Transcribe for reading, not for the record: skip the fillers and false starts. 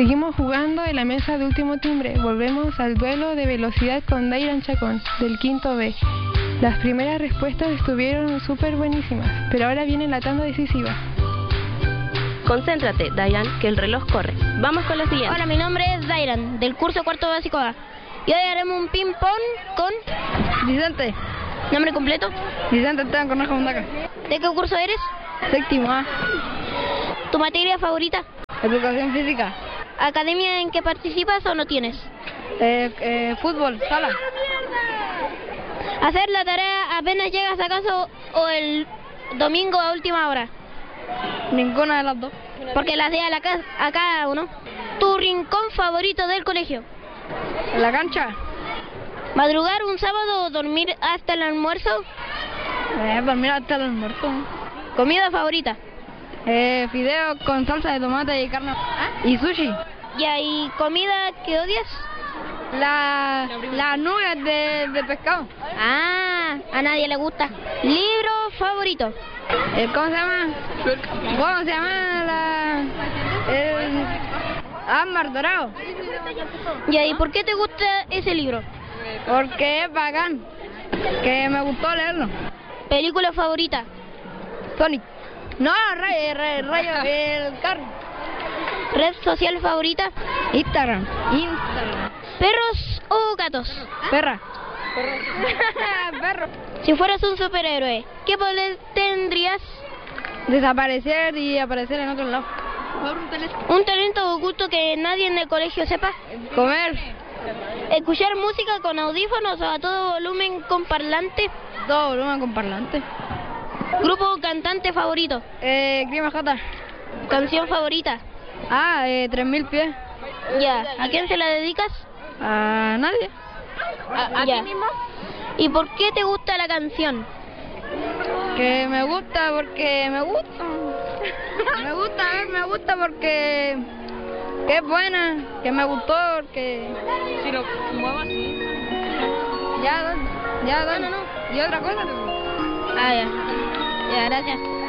Seguimos jugando en la mesa de último timbre. Volvemos al duelo de velocidad con Dairan Chacón, del quinto B. Las primeras respuestas estuvieron súper buenísimas, pero ahora viene la tanda decisiva. Concéntrate, Dairan, que el reloj corre. Vamos con la siguiente. Hola, mi nombre es Dairan, del curso cuarto básico A. Y hoy haremos un ping-pong con... Vicente. ¿Nombre completo? Vicente Esteban Cornejo Mundaca. ¿De qué curso eres? Séptimo A. ¿Tu materia favorita? Educación física. ¿Academia en que participas o no tienes? Fútbol, sala. ¿Hacer la tarea apenas llegas a casa o el domingo a última hora? Ninguna de las dos. Porque las de a cada uno. ¿Tu rincón favorito del colegio? La cancha. ¿Madrugar un sábado o dormir hasta el almuerzo? Dormir hasta el almuerzo. ¿Comida favorita? Fideos con salsa de tomate y carne. Y sushi. ¿Y comida que odias? Las nubes de pescado. Ah, a nadie le gusta. ¿Libro favorito? ¿Cómo se llama? ¿Cómo se llama el Ámbar Dorado? ¿Y por qué te gusta ese libro? Porque es bacán. Que me gustó leerlo. ¿Película favorita? Sonic. No, Rayo, el carro. ¿Red social favorita? Instagram. ¿Perros o gatos? Perra. Perro. Si fueras un superhéroe, ¿qué poder tendrías? Desaparecer y aparecer en otro lado. ¿Un talento oculto que nadie en el colegio sepa? Comer. ¿Escuchar música con audífonos o a todo volumen con parlante? Todo volumen con parlante. ¿Grupo o cantante favorito? Crima J. ¿Canción favorita? 3000 pies. Ya. ¿A quién se la dedicas? A nadie. ¿A ti mismo? ¿Y por qué te gusta la canción? Que me gusta porque me gusta. me gusta porque que es buena, que me gustó, porque Si lo muevo así. ya, no. Y otra cosa. Ya, gracias.